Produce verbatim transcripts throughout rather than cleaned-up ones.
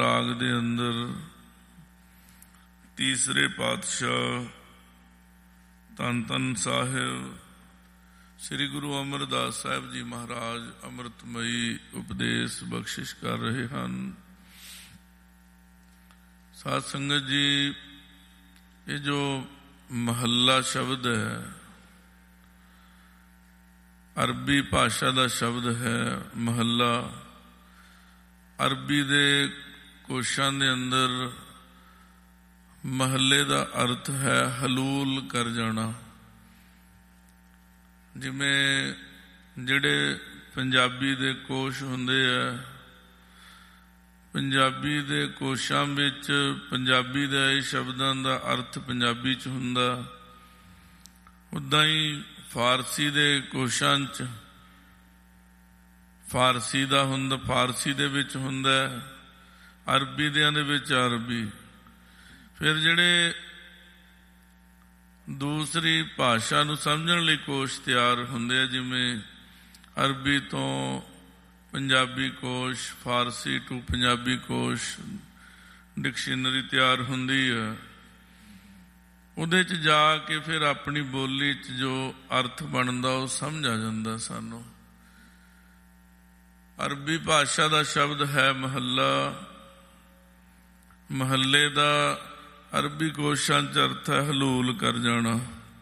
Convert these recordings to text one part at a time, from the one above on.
ਰਾਗ ਦੇ ਅੰਦਰ ਤੀਸਰੇ ਪਾਤਸ਼ਾਹ ਧੰਨ ਧੰਨ ਸਾਹਿਬ ਸ੍ਰੀ ਗੁਰੂ ਅਮਰਦਾਸ ਸਾਹਿਬ ਜੀ ਮਹਾਰਾਜ ਅੰਮ੍ਰਿਤਮਈ ਉਪਦੇਸ਼ ਬਖਸ਼ਿਸ਼ ਕਰ ਰਹੇ ਹਨ। ਸਾਧ ਸੰਗਤ ਜੀ, ਇਹ ਜੋ ਮਹੱਲਾ ਸ਼ਬਦ ਹੈ, ਅਰਬੀ ਭਾਸ਼ਾ ਦਾ ਸ਼ਬਦ ਹੈ ਮਹੱਲਾ। ਅਰਬੀ ਦੇ ਕੋਸ਼ਾਂ ਦੇ ਅੰਦਰ ਮਹੱਲੇ ਦਾ ਅਰਥ ਹੈ ਹਲੂਲ ਕਰ ਜਾਣਾ। ਜਿਵੇਂ ਜਿਹੜੇ ਪੰਜਾਬੀ ਦੇ ਕੋਸ਼ ਹੁੰਦੇ ਆ, ਪੰਜਾਬੀ ਦੇ ਕੋਸ਼ਾਂ ਵਿੱਚ ਪੰਜਾਬੀ ਦੇ ਇਹ ਸ਼ਬਦਾਂ ਦਾ ਅਰਥ ਪੰਜਾਬੀ 'ਚ ਹੁੰਦਾ, ਉੱਦਾਂ ਹੀ ਫਾਰਸੀ ਦੇ ਕੋਸ਼ਾਂ 'ਚ ਫਾਰਸੀ ਦਾ ਹੁੰਦਾ, ਫਾਰਸੀ ਦੇ ਵਿੱਚ ਹੁੰਦਾ, ਅਰਬੀ ਦਿਆਂ ਦੇ ਵਿੱਚ ਅਰਬੀ। ਫਿਰ ਜਿਹੜੇ ਦੂਸਰੀ ਭਾਸ਼ਾ ਨੂੰ ਸਮਝਣ ਲਈ ਕੋਸ਼ ਤਿਆਰ ਹੁੰਦੇ ਆ, ਜਿਵੇਂ ਅਰਬੀ ਤੋਂ ਪੰਜਾਬੀ ਕੋਸ਼, ਫਾਰਸੀ ਟੂ ਪੰਜਾਬੀ ਕੋਸ਼, ਡਿਕਸ਼ਨਰੀ ਤਿਆਰ ਹੁੰਦੀ ਹੈ। ਉਹਦੇ 'ਚ ਜਾ ਕੇ ਫਿਰ ਆਪਣੀ ਬੋਲੀ 'ਚ ਜੋ ਅਰਥ ਬਣਦਾ ਉਹ ਸਮਝ ਆ ਜਾਂਦਾ ਸਾਨੂੰ। ਅਰਬੀ ਭਾਸ਼ਾ ਦਾ ਸ਼ਬਦ ਹੈ ਮਹੱਲਾ। ਮਹੱਲੇ ਦਾ ਅਰਬੀ ਕੋਸ਼ਾਂ 'ਚ ਅਰਥ ਹੈ ਹਲੂਲ ਕਰ ਜਾਣਾ,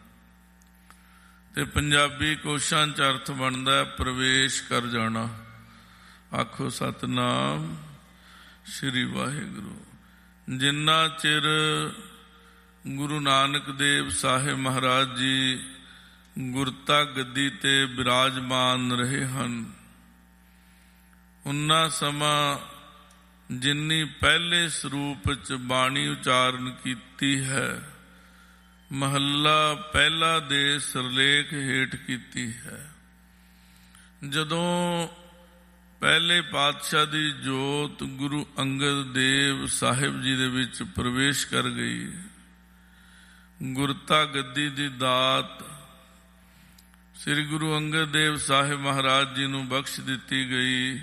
ਤੇ ਪੰਜਾਬੀ ਕੋਸ਼ਾਂ 'ਚ ਅਰਥ ਬਣਦਾ ਹੈ ਪ੍ਰਵੇਸ਼ ਕਰ ਜਾਣਾ। ਆਖੋ ਸਤਿਨਾਮ ਸ੍ਰੀ ਵਾਹਿਗੁਰੂ। ਜਿੰਨਾ ਚਿਰ ਗੁਰੂ ਨਾਨਕ ਦੇਵ ਸਾਹਿਬ ਮਹਾਰਾਜ ਜੀ ਗੁਰਤਾ ਗੱਦੀ ਤੇ ਬਿਰਾਜਮਾਨ ਰਹੇ ਹਨ, ਉਨਾ ਸਮਾਂ ਜਿੰਨੀ ਪਹਿਲੇ ਸਰੂਪ 'ਚ ਬਾਣੀ ਉਚਾਰਨ ਕੀਤੀ ਹੈ, ਮਹੱਲਾ ਪਹਿਲਾ ਦੇ ਸਿਰਲੇਖ ਹੇਠ ਕੀਤੀ ਹੈ। ਜਦੋਂ ਪਹਿਲੇ ਪਾਤਸ਼ਾਹ ਦੀ ਜੋਤ ਗੁਰੂ ਅੰਗਦ ਦੇਵ ਸਾਹਿਬ ਜੀ ਦੇ ਵਿੱਚ ਪ੍ਰਵੇਸ਼ ਕਰ ਗਈ, ਗੁਰਤਾ ਗੱਦੀ ਦੀ ਦਾਤ ਸ੍ਰੀ ਗੁਰੂ ਅੰਗਦ ਦੇਵ ਸਾਹਿਬ ਮਹਾਰਾਜ ਜੀ ਨੂੰ ਬਖਸ਼ ਦਿੱਤੀ ਗਈ,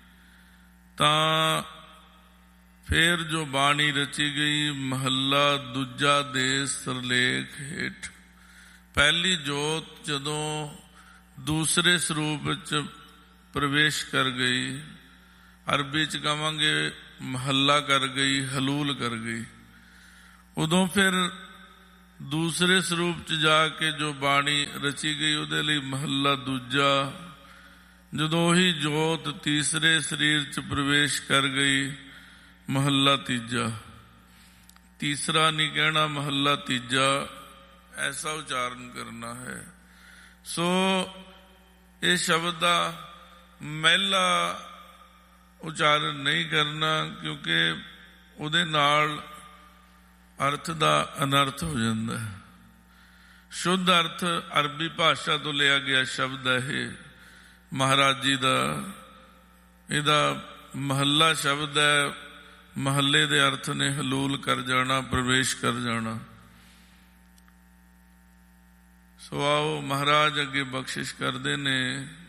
ਤਾਂ ਫਿਰ ਜੋ ਬਾਣੀ ਰਚੀ ਗਈ ਮਹੱਲਾ ਦੂਜਾ ਦੇ ਸਿਰਲੇਖ ਹੇਠ। ਪਹਿਲੀ ਜੋਤ ਜਦੋਂ ਦੂਸਰੇ ਸਰੂਪ ਵਿੱਚ ਪ੍ਰਵੇਸ਼ ਕਰ ਗਈ, ਅਰਬੀ 'ਚ ਕਹਾਂਗੇ ਮਹੱਲਾ ਕਰ ਗਈ, ਹਲੂਲ ਕਰ ਗਈ, ਉਦੋਂ ਫਿਰ ਦੂਸਰੇ ਸਰੂਪ 'ਚ ਜਾ ਕੇ ਜੋ ਬਾਣੀ ਰਚੀ ਗਈ ਉਹਦੇ ਲਈ ਮਹੱਲਾ ਦੂਜਾ। ਜਦੋਂ ਉਹੀ ਜੋਤ ਤੀਸਰੇ ਸਰੀਰ 'ਚ ਪ੍ਰਵੇਸ਼ ਕਰ ਗਈ, ਮਹੱਲਾ ਤੀਜਾ। ਤੀਸਰਾ ਨਹੀਂ ਕਹਿਣਾ, ਮਹੱਲਾ ਤੀਜਾ, ਐਸਾ ਉਚਾਰਨ ਕਰਨਾ ਹੈ। ਸੋ ਇਹ ਸ਼ਬਦ ਦਾ ਮਹਿਲਾ ਉਚਾਰਨ ਨਹੀਂ ਕਰਨਾ, ਕਿਉਂਕਿ ਉਹਦੇ ਨਾਲ ਅਰਥ ਦਾ ਅਨਰਥ ਹੋ ਜਾਂਦਾ ਹੈ। ਸ਼ੁੱਧ ਅਰਥ ਅਰਬੀ ਭਾਸ਼ਾ ਤੋਂ ਲਿਆ ਗਿਆ ਸ਼ਬਦ ਹੈ ਇਹ ਮਹਾਰਾਜ ਜੀ ਦਾ। ਇਹਦਾ ਮਹੱਲਾ ਸ਼ਬਦ ਹੈ, ਮਹੱਲੇ ਦੇ ਅਰਥ ਨੇ ਹਲੂਲ ਕਰ ਜਾਣਾ, ਪ੍ਰਵੇਸ਼ ਕਰ ਜਾਣਾ। ਸੋ ਆਓ ਮਹਾਰਾਜ ਅੱਗੇ ਬਖਸ਼ਿਸ਼ ਕਰਦੇ ਨੇ।